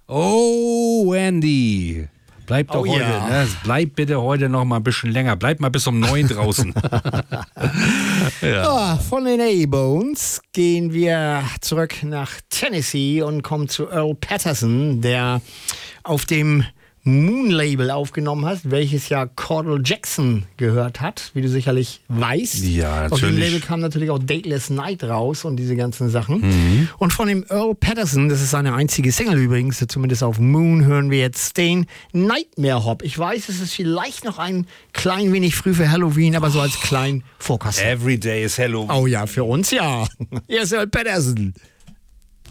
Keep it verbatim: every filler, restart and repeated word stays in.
Oh, Andy. Bleib doch Oh, heute, ja. ne? Bleib bitte heute noch mal ein bisschen länger. Bleib mal bis um neun draußen. Ja, von den A-Bones gehen wir zurück nach Tennessee und kommen zu Earl Patterson, der auf dem Moon-Label aufgenommen hat, welches ja Cordell Jackson gehört hat, wie du sicherlich weißt. Ja, Auf dem natürlich. Label kam natürlich auch Dateless Night raus und diese ganzen Sachen. Mhm. Und von dem Earl Patterson, das ist seine einzige Single übrigens, zumindest auf Moon, hören wir jetzt den Nightmare Hop. Ich weiß, es ist vielleicht noch ein klein wenig früh für Halloween, aber so als kleinen Vorkasten. Every day is Halloween. Oh ja, für uns ja. Hier ist Earl Patterson.